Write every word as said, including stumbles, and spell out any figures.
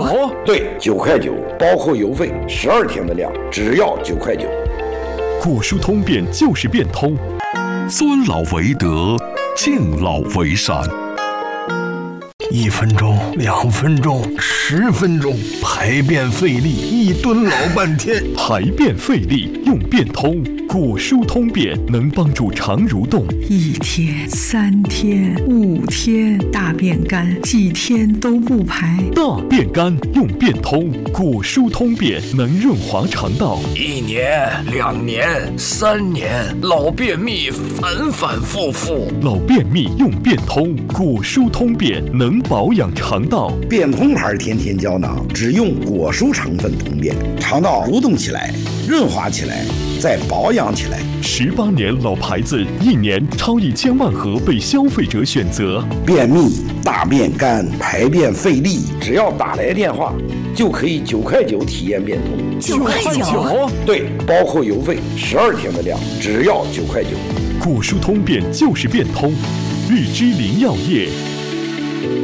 对，九块九，包括邮费，十二天的量，只要九块九。 果蔬通便就是变通， 尊老为德，敬老为善。 一分钟，两分钟，十分钟，排便费力，一蹲老半天。 排便费力用变通，果蔬通便能帮助肠蠕动。 一天、三天、五天，大便干，几天都不排。 大便干用变通，果蔬通便能润滑肠道。 一年、两年、三年，老便秘反反复复。 老便秘用变通，果蔬通便能保养肠道。 变通牌甜甜胶囊只用果蔬成分通便，肠道蠕动起来，润滑起来，再保养起来。 十八年老牌子，一年超一千万盒被消费者选择。 便秘、大便干、排便费力，只要打来电话，就可以九块九体验变通。 九块九？ 对，包括邮费，十二天的量，只要九块九。 果蔬通便就是变通，日之林药业。